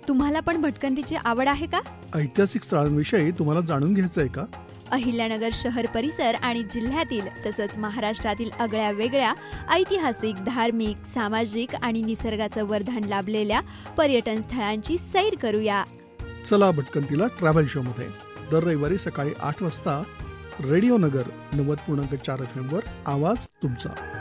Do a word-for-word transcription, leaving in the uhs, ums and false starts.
तुम्हाला पण भटकंतीची आवड आहे का? ऐतिहासिक स्थळांविषयी तुम्हाला जाणून घ्यायचं आहे का? अहिल्यानगर शहर परिसर आणि जिल्ह्यातील तसंच महाराष्ट्रातील आगळ्या वेगळ्या ऐतिहासिक, धार्मिक, सामाजिक आणि निसर्गाचं वरदान लाभलेल्या पर्यटन स्थळांची सैर करूया. चला भटकंतीला ट्रॅव्हल शो मध्ये दर रविवारी सकाळी आठ वाजता रेडिओ नगर नव्वद पूर्णांक चार एफ एम वर आवाज तुमचा.